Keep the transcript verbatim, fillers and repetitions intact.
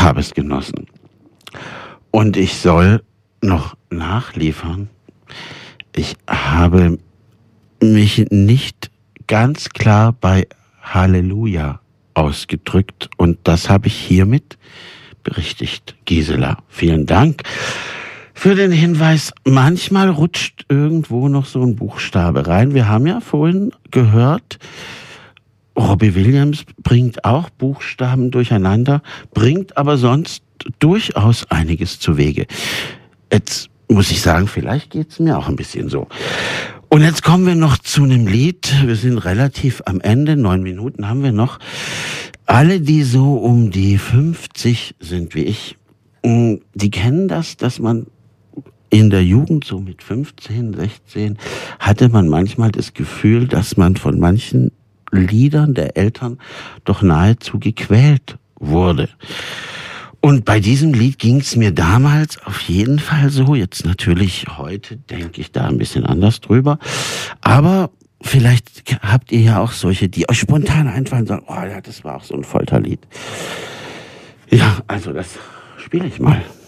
habe es genossen. Und ich soll noch nachliefern. Ich habe mich nicht ganz klar bei Halleluja ausgedrückt und das habe ich hiermit berichtigt. Gisela, vielen Dank für den Hinweis. Manchmal rutscht irgendwo noch so ein Buchstabe rein. Wir haben ja vorhin gehört, Robbie Williams bringt auch Buchstaben durcheinander, bringt aber sonst durchaus einiges zu Wege. Jetzt muss ich sagen, vielleicht geht's mir auch ein bisschen so. Und jetzt kommen wir noch zu einem Lied. Wir sind relativ am Ende, neun Minuten haben wir noch. Alle, die so um die fünfzig sind wie ich, die kennen das, dass man in der Jugend, so mit fünfzehn, sechzehn, hatte man manchmal das Gefühl, dass man von manchen Liedern der Eltern doch nahezu gequält wurde. Und bei diesem Lied ging es mir damals auf jeden Fall so. Jetzt natürlich, heute denke ich da ein bisschen anders drüber. Aber vielleicht habt ihr ja auch solche, die euch spontan einfallen und sagen, oh ja, das war auch so ein Folterlied. Ja, also das spiele ich mal.